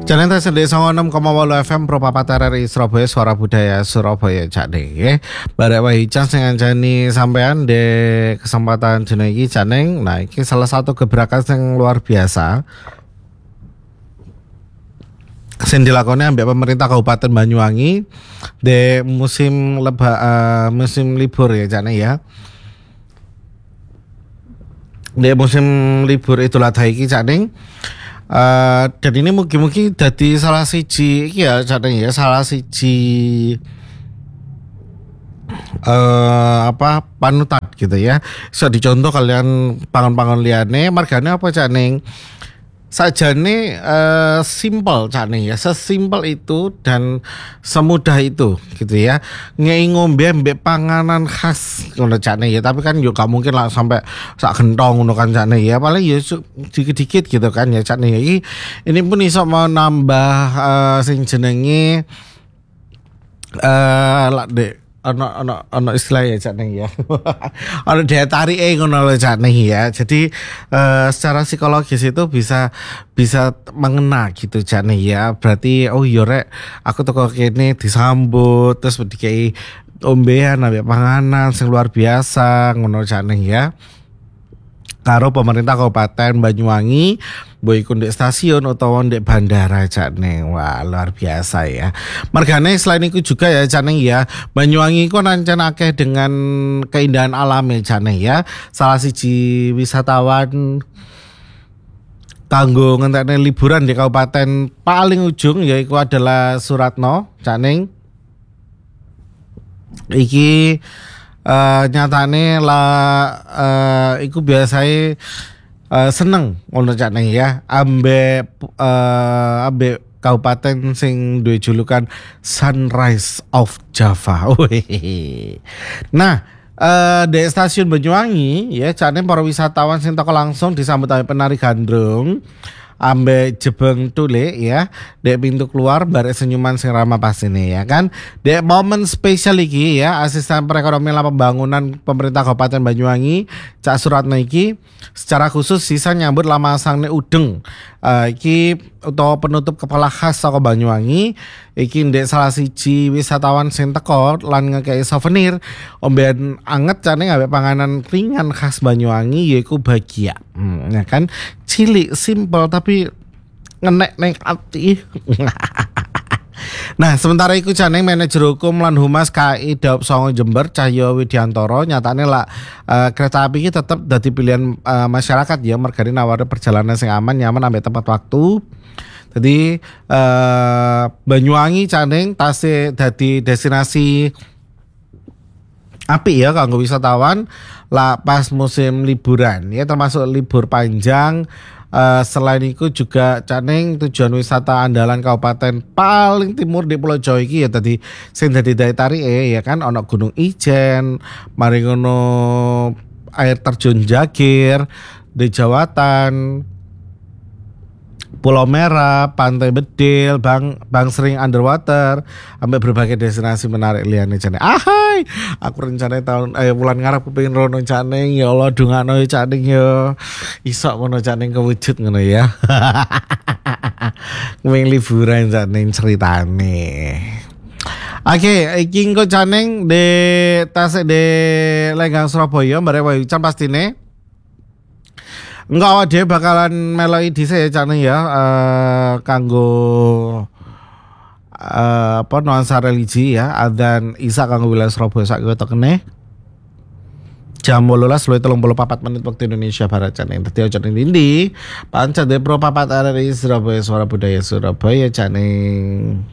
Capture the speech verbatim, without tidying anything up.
Jalan tes di songo enam koma wolu F M Pro Papat R R I Surabaya Suara Budaya Surabaya cak deh. Barek wae icah sing ngancani sampean di kesempatan dina iki janeng. Nah, iki salah satu gebrakan yang luar biasa. Sing dilakoni ambek pemerintah Kabupaten Banyuwangi di musim leba uh, musim libur ya jane ya. Di musim libur Idul Adha iki jane. Uh, dan ini mungkin-mungkin jadi salah siji ya jane ya salah siji uh, apa panutan gitu ya. Bisa dicontoh kalian pangan-pangan liyane margane apa jane? Sajane uh, simple cane ya, sesimpel itu dan semudah itu gitu ya. Ngei ngombe mbek panganan khas ngono cane ya, tapi kan yo gak mungkin lah sampai sak gentong ngono kan cane ya. Paling ya dikit-dikit gitu kan ya cane ya. Ini, ini pun iso mau nambah uh, sing jenenge eh uh, lak dek ono ono ono istilah ya cak nih ya. Ono daya tarik eh ngono lho cak nih ya. Jadi uh, secara psikologis itu bisa bisa mengena gitu cak nih ya. Berarti oh yo rek aku teko kene disambut terus dikai ombean ambek panganan sing luar biasa ngono cak nih ya. Karo pemerintah Kabupaten Banyuwangi boy kundek stasiun atau ndek bandara jane. Wah luar biasa ya. Margane selain itu juga ya jane ya, Banyuwangi ku nancen akeh dengan keindahan alam ya jane ya. Salah siji wisatawan kanggo ngentekne liburan di kabupaten paling ujung yaitu adalah Suratno jane. Iki Uh, nyatane lah uh, iku biasanya uh, seneng ngono jane ya ambe uh, ambe kabupaten sing duwe julukan Sunrise of Java. Nah, uh, di stasiun Banyuwangi ya jane para wisatawan sing teko langsung disambut oleh penari gandrung ambe jebeng tule ya dek pintu keluar barek senyuman sing ramah pas ini ya kan dek momen spesial iki ya asisten perekonomian lan pembangunan pemerintah Kabupaten Banyuwangi Cak Suratno iki secara khusus sisa nyambut lama sangne udeng uh, iki utawa penutup kepala khas saka Banyuwangi iki ndek salah siji wisatawan sing teko lan ngekei souvenir omben anget cane gawe panganan ringan khas Banyuwangi yaiku bagia hmm, ya kan cilik simple tapi ngenek neng ati. Nah sementara itu caneng manajer hukum lan humas K I Daop Songo Jember Cahyo Widiantoro nyatane lah uh, kereta api ini tetap dadi pilihan uh, masyarakat ya mergane nawari perjalanan sing aman nyaman sampai tepat waktu. Jadi uh, Banyuwangi caneng tasih dadi destinasi api ya kanggo wisatawan lah pas musim liburan ya termasuk libur panjang. Uh, selain itu juga caneng tujuan wisata andalan kabupaten paling timur di Pulau Jawa iki ya tadi sing dadi daya tarik eh ya kan ono Gunung Ijen, mari ngono air terjun Jagir, di Jawatan, Pulau Merah, Pantai Bedil, Bang Bang Sering Underwater, sampai berbagai destinasi menarik liane jane. Ahai, aku rencana tahun eh bulan ngarep kepengin rono caneng ya Allah dongakno caneng ya. Iso ngono caneng kewujud ngono ya. Kepengin liburan caneng ceritane. Oke, iki engko caneng de tas de Lenggang Surabaya bareng wae ucap pastine. Enggak awak dhewe bakalan meloi dhisik ya caneng ya uh, kanggo uh, apa nuansa religi ya adzan Isa kanggo wilayah Surabaya sak kene jam wolulas luwih telung puluh papat menit waktu Indonesia Barat caneng. Dadi aja ning ndi Panca de Pro Papat R R I Surabaya Suara Budaya Surabaya caneng.